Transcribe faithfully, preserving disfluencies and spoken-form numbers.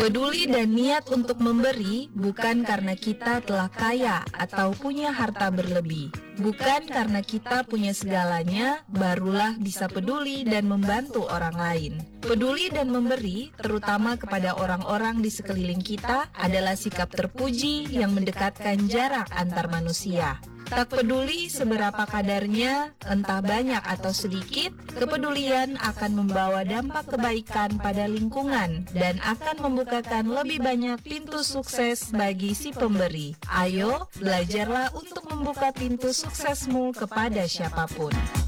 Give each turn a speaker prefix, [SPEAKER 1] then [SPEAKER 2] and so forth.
[SPEAKER 1] Peduli dan niat untuk memberi bukan karena kita telah kaya atau punya harta berlebih. Bukan karena kita punya segalanya, barulah bisa peduli dan membantu orang lain. Peduli dan memberi, terutama kepada orang-orang di sekeliling kita, adalah sikap terpuji yang mendekatkan jarak antar manusia. Tak peduli seberapa kadarnya, entah banyak atau sedikit, kepedulian akan membawa dampak kebaikan pada lingkungan dan akan membukakan lebih banyak pintu sukses bagi si pemberi. Ayo, belajarlah untuk membuka pintu suksesmu kepada siapapun.